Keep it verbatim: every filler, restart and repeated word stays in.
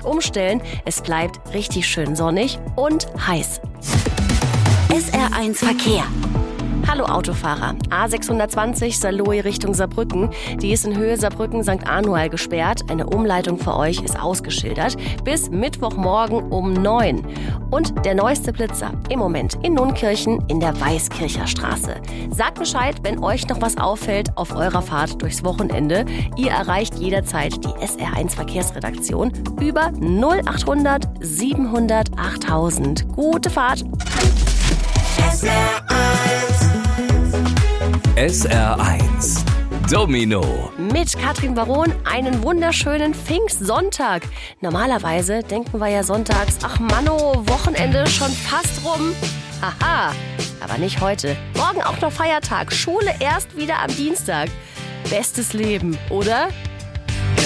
umstellen. Es bleibt richtig schön sonnig und heiß. S R eins Verkehr. Hallo Autofahrer. A sechshundertzwanzig Saarlouis Richtung Saarbrücken. Die ist in Höhe Saarbrücken Sankt Anual gesperrt. Eine Umleitung für euch ist ausgeschildert. Bis Mittwochmorgen um neun. Und der neueste Blitzer im Moment in Nunkirchen in der Weißkircher Straße. Sagt Bescheid, wenn euch noch was auffällt auf eurer Fahrt durchs Wochenende. Ihr erreicht jederzeit die S R eins Verkehrsredaktion über null achthundert siebenhundert achttausend. Gute Fahrt! S R eins. S R eins. Domino. Mit Katrin Baron einen wunderschönen Pfingstsonntag. Normalerweise denken wir ja sonntags, ach Manno, Wochenende schon fast rum. Haha, aber nicht heute. Morgen auch noch Feiertag, Schule erst wieder am Dienstag. Bestes Leben, oder?